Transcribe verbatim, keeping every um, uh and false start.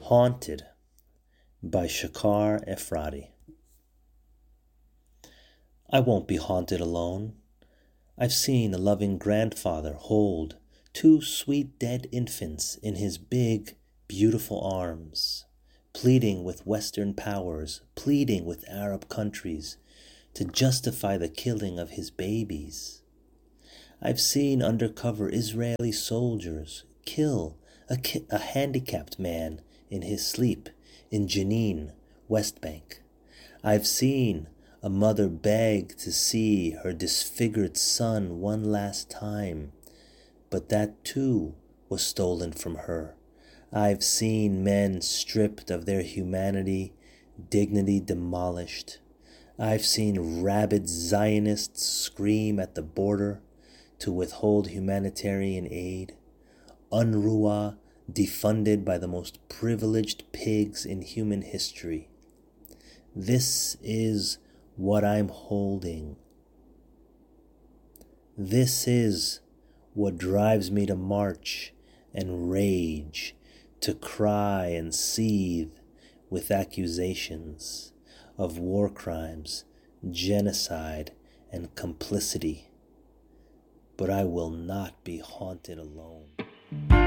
Haunted by Shakar Efrati. I won't be haunted alone. I've seen a loving grandfather hold two sweet dead infants in his big, beautiful arms, pleading with Western powers, pleading with Arab countries to justify the killing of his babies. I've seen undercover Israeli soldiers kill a, ki- a handicapped man in his sleep in Jenin, West Bank. I've seen a mother beg to see her disfigured son one last time, but that too was stolen from her. I've seen men stripped of their humanity, dignity demolished. I've seen rabid Zionists scream at the border to withhold humanitarian aid. UNRWA defunded by the most privileged pigs in human history. This is what I'm holding. This is what drives me to march and rage, to cry and seethe with accusations of war crimes, genocide, and complicity. But I will not be haunted alone.